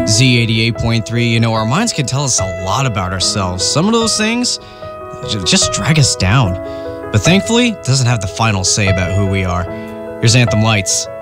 Z88.3, our minds can tell us a lot about ourselves. Some of those things just drag us down. But thankfully, it doesn't have the final say about who we are. Here's Anthem Lights.